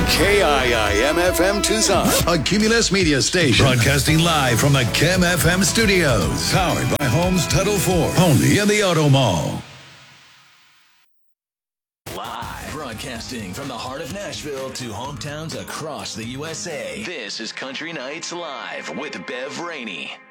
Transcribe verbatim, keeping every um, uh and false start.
K I I M F M Tucson, a Cumulus Media station. Broadcasting live from the K I M F M studios. Powered by Homes Title four. Only in the Auto Mall. Live. Broadcasting from the heart of Nashville to hometowns across the U S A. This is Country Nights Live with Bev Rainey.